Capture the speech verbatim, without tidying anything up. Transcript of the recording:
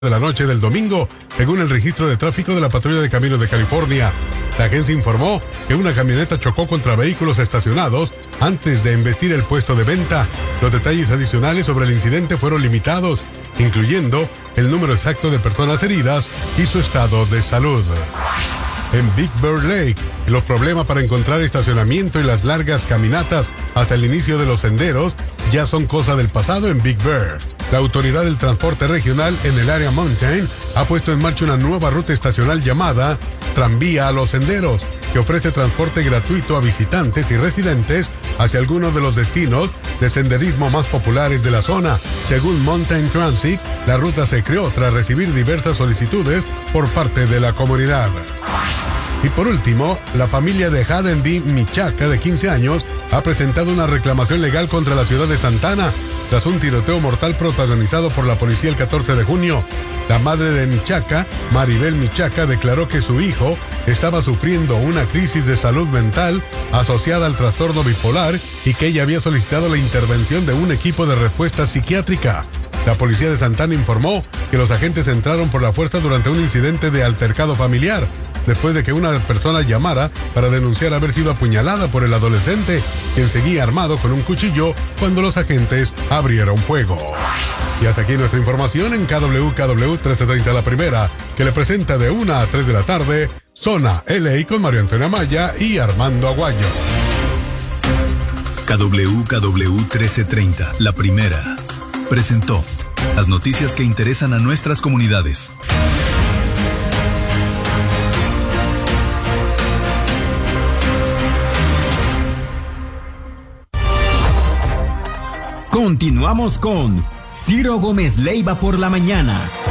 de la noche del domingo, según el registro de tráfico de la Patrulla de Caminos de California. La agencia informó que una camioneta chocó contra vehículos estacionados antes de embestir el puesto de venta. Los detalles adicionales sobre el incidente fueron limitados, incluyendo el número exacto de personas heridas y su estado de salud. En Big Bear Lake, los problemas para encontrar estacionamiento y las largas caminatas hasta el inicio de los senderos ya son cosa del pasado en Big Bear. La Autoridad del Transporte Regional en el área Mountain ha puesto en marcha una nueva ruta estacional llamada Tranvía a los Senderos, que ofrece transporte gratuito a visitantes y residentes hacia algunos de los destinos de senderismo más populares de la zona. Según Mountain Transit, la ruta se creó tras recibir diversas solicitudes por parte de la comunidad. Y por último, la familia de Haden B. Michaca, de quince años, ha presentado una reclamación legal contra la ciudad de Santa Ana tras un tiroteo mortal protagonizado por la policía el catorce de junio. La madre de Michaca, Maribel Michaca, declaró que su hijo estaba sufriendo una crisis de salud mental asociada al trastorno bipolar y que ella había solicitado la intervención de un equipo de respuesta psiquiátrica. La policía de Santa Ana informó que los agentes entraron por la fuerza durante un incidente de altercado familiar, después de que una persona llamara para denunciar haber sido apuñalada por el adolescente, quien seguía armado con un cuchillo cuando los agentes abrieron fuego. Y hasta aquí nuestra información en K W K W trece treinta La Primera, que le presenta de una a tres de la tarde, Zona L A con Mario Antonio Amaya y Armando Aguayo. K W K W trece treinta La Primera presentó las noticias que interesan a nuestras comunidades. Continuamos con Ciro Gómez Leiva por la mañana.